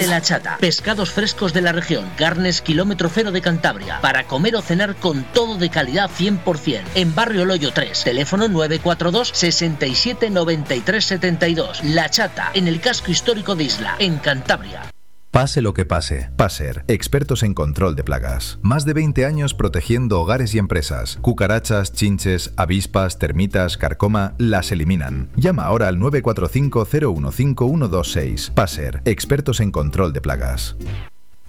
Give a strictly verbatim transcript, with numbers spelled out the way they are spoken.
La Chata. Pescados frescos de la región. Carnes kilómetro cero de Cantabria. Para comer o cenar con todo de calidad cien por ciento. En Barrio Loyo tres. Teléfono nueve cuatro dos, sesenta y siete, noventa y tres setenta y dos. La Chata, en el casco histórico de Isla, en Cantabria. Pase lo que pase. Passer, expertos en control de plagas. Más de veinte años protegiendo hogares y empresas. Cucarachas, chinches, avispas, termitas, carcoma, las eliminan. Llama ahora al nueve cuatro cinco, cero uno cinco, uno dos seis. Passer, expertos en control de plagas.